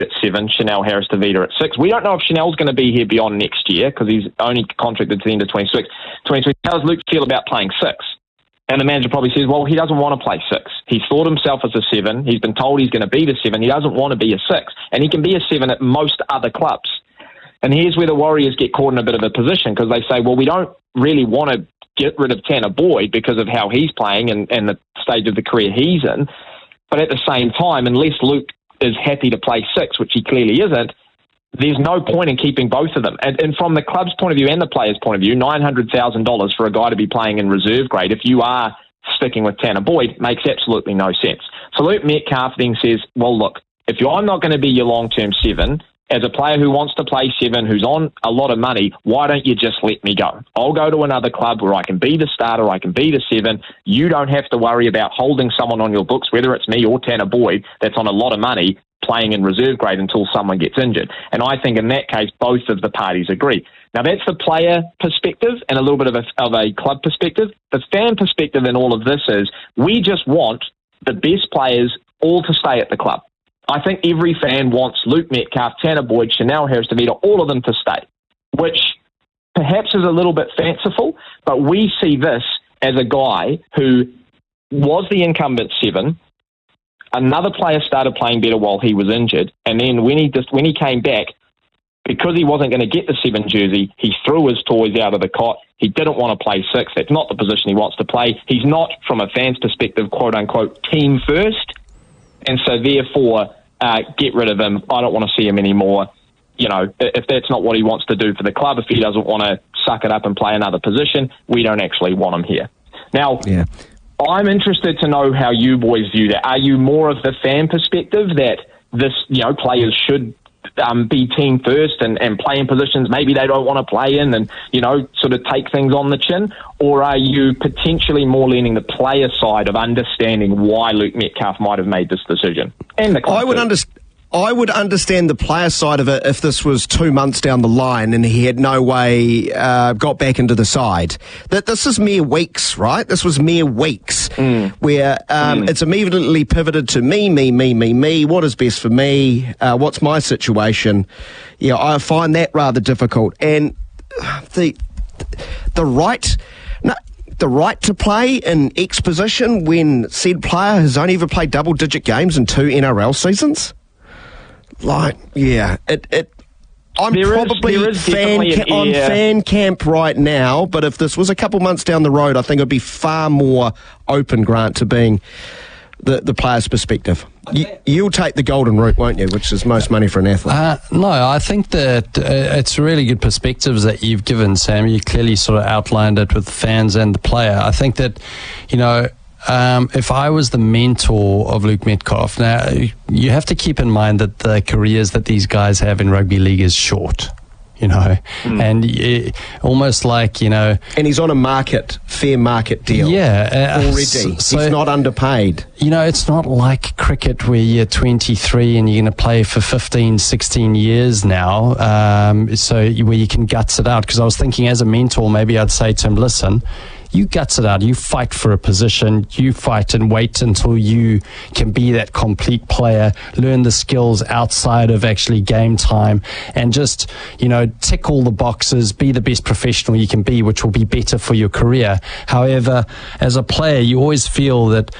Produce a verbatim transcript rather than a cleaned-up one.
at seven, Chanel Harris-Tavita at six. We don't know if Chanel's going to be here beyond next year because he's only contracted to the end of twenty-six. twenty-six. How does Luke feel about playing six? And the manager probably says, well, he doesn't want to play six. He's thought himself as a seven. He's been told he's going to be the seven. He doesn't want to be a six. And he can be a seven at most other clubs. And here's where the Warriors get caught in a bit of a position because they say, well, we don't really want to get rid of Tanner Boyd because of how he's playing and, and the stage of the career he's in. But at the same time, unless Luke is happy to play six, which he clearly isn't, there's no point in keeping both of them. And, and from the club's point of view and the player's point of view, nine hundred thousand dollars for a guy to be playing in reserve grade, if you are sticking with Tanner Boyd, makes absolutely no sense. So Luke Metcalf then says, well, look, if you're, I'm not going to be your long-term seven, as a player who wants to play seven, who's on a lot of money, why don't you just let me go? I'll go to another club where I can be the starter, I can be the seven. You don't have to worry about holding someone on your books, whether it's me or Tanner Boyd, that's on a lot of money, playing in reserve grade until someone gets injured. And I think in that case, both of the parties agree. Now, that's the player perspective and a little bit of a, of a club perspective. The fan perspective in all of this is we just want the best players all to stay at the club. I think every fan wants Luke Metcalf, Tanner Boyd, Chanel Harris-Tavita, all of them to stay, which perhaps is a little bit fanciful, but we see this as a guy who was the incumbent seven. Another player started playing better while he was injured, and then when he just when he came back, because he wasn't going to get the seven jersey, he threw his toys out of the cot. He didn't want to play six. That's not the position he wants to play. He's not, from a fan's perspective, quote-unquote, team first, and so therefore, uh, get rid of him. I don't want to see him anymore. You know, if that's not what he wants to do for the club, if he doesn't want to suck it up and play another position, we don't actually want him here. Now, yeah. I'm interested to know how you boys view that. Are you more of the fan perspective that this, you know, players should um, be team first and, and play in positions maybe they don't want to play in and, you know, sort of take things on the chin? Or are you potentially more leaning the player side of understanding why Luke Metcalf might have made this decision? And the I would understand. I would understand the player side of it if this was two months down the line and he had no way uh, got back into the side. That this is mere weeks, right? This was mere weeks mm. where um, mm. it's immediately pivoted to me, me, me, me, me. What is best for me? Uh, what's my situation? Yeah, I find that rather difficult. And the the right. No, the right to play in X position when said player has only ever played double-digit games in two N R L seasons. Like, yeah, it. it I'm there probably is, is fan ca- on fan camp right now, but if this was a couple months down the road, I think it'd be far more open, Grant, to being the, the player's perspective. You, you'll take the golden route, won't you, which is most money for an athlete? Uh, no, I think that uh, it's really good perspectives that you've given, Sam. You clearly sort of outlined it with the fans and the player. I think that, you know, Um, if I was the mentor of Luke Metcalf, now you have to keep in mind that the careers that these guys have in rugby league is short, you know, mm. and it, almost like, you know. And he's on a market, fair market deal. Yeah. Uh, already. So, he's not underpaid. You know, it's not like cricket where you're twenty-three and you're going to play for fifteen, sixteen years now, um, so where you can guts it out. Because I was thinking as a mentor, maybe I'd say to him, listen, you guts it out. You fight for a position. You fight and wait until you can be that complete player, learn the skills outside of actually game time, and just, you know, tick all the boxes, be the best professional you can be, which will be better for your career. However, as a player, you always feel that